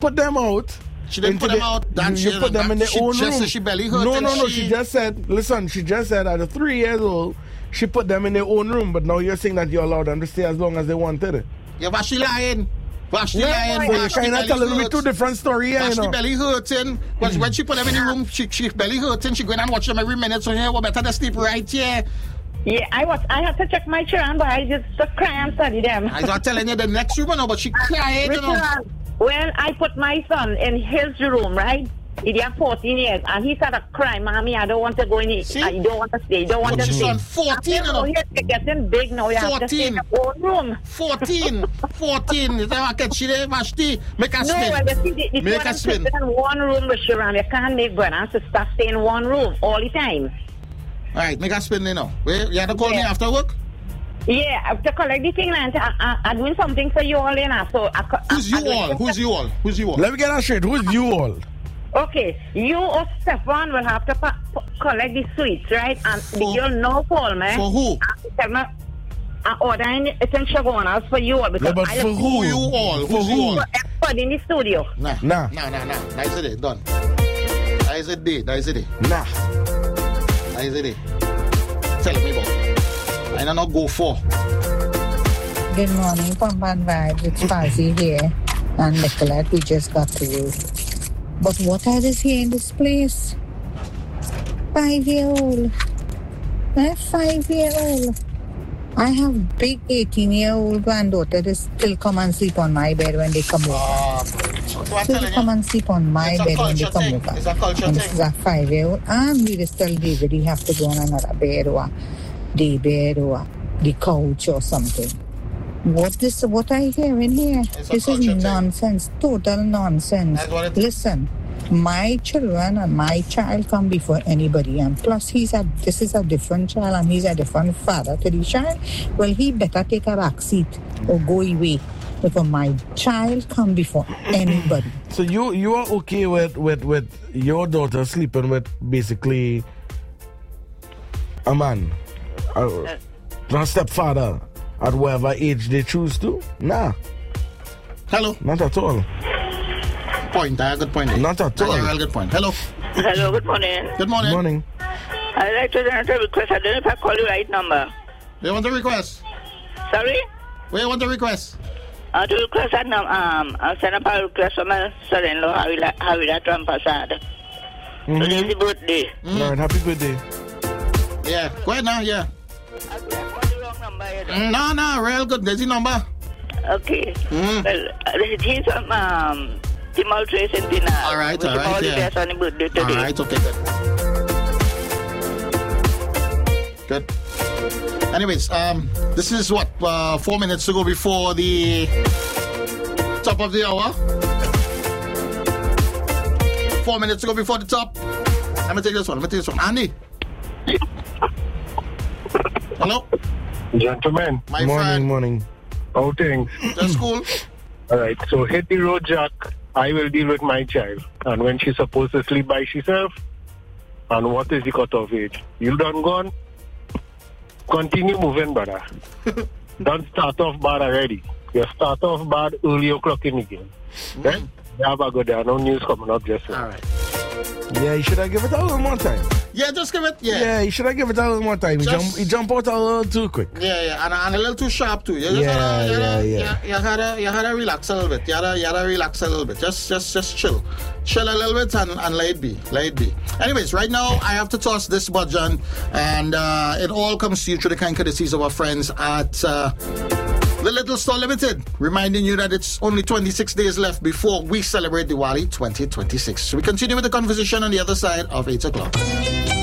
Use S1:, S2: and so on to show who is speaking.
S1: put them out.
S2: She didn't put them out.
S1: You put them in their own room.
S2: She belly hurt.
S1: No. She just said, listen, at 3 years old, she put them in their own room. But now you're saying that you're allowed them to stay as long as they wanted it.
S2: Yeah, but she lying.
S1: You're kind of telling me two different stories here,
S2: She belly hurting. Because when she put them in the room, she belly hurting. She go in and watch them every minute. So yeah, what better to sleep right here.
S3: Yeah, I had to check my children, but I just cry and study them.
S2: I'm not telling you the next room, but she cried, you know.
S3: When I put my son in his room, right? He's 14 years, and he started crying, Mommy, I don't want to go in here. I don't want to stay. Don't want to stay.
S2: 14, you know.
S3: You're getting big now. You have to stay in your own room.
S2: 14. Is that what she did? Make a spin.
S3: No, well,
S2: make a spin.
S3: In one room with Sharon. You can't make brother and sister stay in one room all the time.
S2: All right, make a spin, you know. Wait, you have to call me after work?
S3: Yeah, I have to collect the thing and I'm doing something for you all, you know. So
S2: Who's you all?
S1: Let me get that straight. Who's you all?
S3: Okay, you or Stefan will have to collect the sweets, right? And the girl no call me.
S2: For who?
S3: I'm ordering it in Chagonas for you all. Because
S1: but for who?
S2: You all?
S1: For who?
S3: For everybody in the studio.
S2: Nah. That is it. Done. That is it.
S1: Nah.
S2: That is it. Tell me about it. I don't know go for.
S4: Good morning, Pumpan Vibes. It's Fazzy here. And Nicolette, we just got to you. But what are this here in this place? 5-year-old. 5-year-old. I have big 18-year-old granddaughter that still come and sleep on my bed when they come over. Still come and sleep on my bed when they come over.
S2: It's a culture
S4: and this is a 5-year-old. And we just tell David he have to go on another bed or day bed or the couch or something. What I hear in here? This is nonsense. Total nonsense. Listen, my children and my child come before anybody, and plus this is a different child and he's a different father to the child. Well, he better take a back seat or go away because my child come before anybody.
S1: So you are okay with your daughter sleeping with basically a man, a stepfather, at whatever age they choose to? Nah.
S2: Hello.
S1: Not at all.
S2: Good point.
S1: Not at all.
S2: Real good point. Hello.
S5: Hello, good morning.
S2: Good morning.
S1: Morning.
S5: I'd like to send a request. I don't know if I call you right number.
S2: You want a request?
S5: Sorry?
S2: Where you want a request?
S5: To request that I'll send up a request for my son-in-law, Javier Trump Passad. Today's his birthday.
S1: All right, happy birthday.
S2: Yeah, go ahead now, yeah.
S5: I called the wrong number, you know.
S2: No, real good. There's the number.
S5: Okay. Well, he's Timal Trace and Tina.
S2: All right, yeah.
S5: On the birthday today.
S2: All right, okay, good. Anyways, this is what, 4 minutes to go before the top of the hour. 4 minutes to go before the top. Let me take this one. Andy. Hello?
S6: Gentlemen.
S2: My friend.
S1: Morning.
S6: How things?
S2: Just cool.
S6: All right, so hit the road, Jack. I will deal with my child. And when she's supposed to sleep by herself, and what is the cutoff age? You done gone? Continue moving, brother. Don't start off bad already. You start off bad early o'clock in the game. Right? Have a good day. No news coming up just now.
S2: All right.
S1: Yeah, you should have given it a little more time.
S2: Yeah, just give it.
S1: Yeah, you should have given it a little more time. He jump out a little too quick.
S2: Yeah, and a little too sharp too. You had to relax a little bit. You had to relax a little bit. Just chill a little bit and let it be. Anyways, right now I have to toss this budget, and it all comes to you through the kind courtesies of our friends at The Little Store Limited, reminding you that it's only 26 days left before we celebrate Diwali 2026. So we continue with the conversation on the other side of 8 o'clock.